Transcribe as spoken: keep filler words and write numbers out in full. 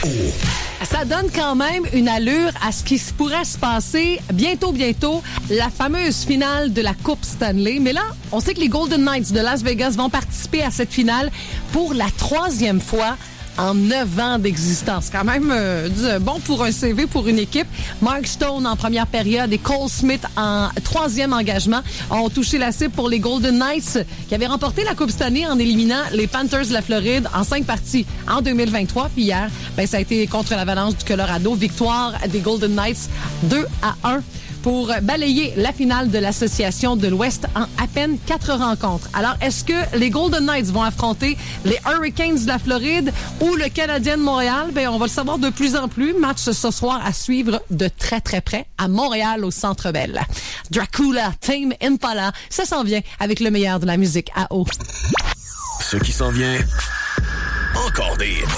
Ça donne quand même une allure à ce qui se pourrait se passer bientôt, bientôt, la fameuse finale de la Coupe Stanley. Mais là, on sait que les Golden Knights de Las Vegas vont participer à cette finale pour la troisième fois en neuf ans d'existence. Quand même euh, bon pour un C V pour une équipe. Mark Stone en première période et Cole Smith en troisième engagement ont touché la cible pour les Golden Knights qui avaient remporté la Coupe Stanley en éliminant les Panthers de la Floride en cinq parties en deux mille vingt-trois. Puis hier, ben, ça a été contre l'Avalanche du Colorado. Victoire des Golden Knights deux à un. Pour balayer la finale de l'Association de l'Ouest en à peine quatre rencontres. Alors, est-ce que les Golden Knights vont affronter les Hurricanes de la Floride ou le Canadien de Montréal? Ben, on va le savoir de plus en plus. Match ce soir à suivre de très, très près à Montréal, au Centre Bell. Dracula, Tame Impala, ça s'en vient avec le meilleur de la musique à eau. Ce qui s'en vient, encore des